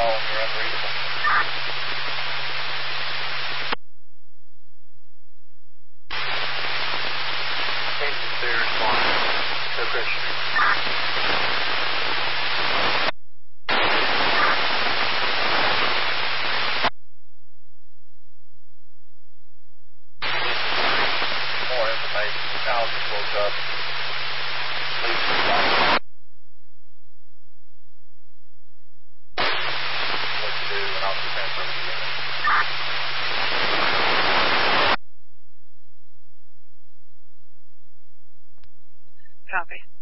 all, and you're unreadable. Cases there, respond. So Christian. More information. The house is woke up. Please respond. What to do, and I'll transfer to the unit. Copy.